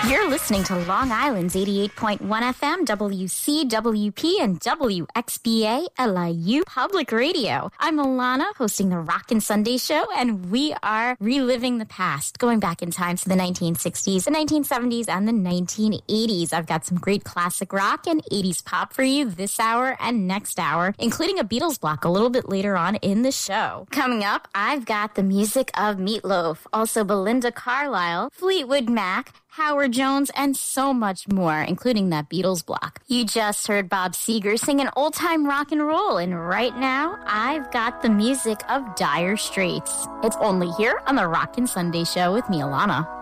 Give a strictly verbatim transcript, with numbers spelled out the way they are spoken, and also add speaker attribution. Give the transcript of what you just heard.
Speaker 1: You're listening to Long Island's eighty-eight point one F M, W C W P, and W X B A L I U Public Radio. I'm Alana, hosting the Rockin' Sunday Show, and we are reliving the past, going back in time to the nineteen sixties, the nineteen seventies, and the nineteen eighties. I've got some great classic rock and eighties pop for you this hour and next hour, including a Beatles block a little bit later on in the show. Coming up, I've got the music of Meatloaf, also Belinda Carlisle, Fleetwood Mac, Howard Jones, and so much more, including that Beatles block. You just heard Bob Seger sing an old-time rock and roll, and right now, I've got the music of Dire Straits. It's only here on the Rockin' Sunday Show with me, Alana.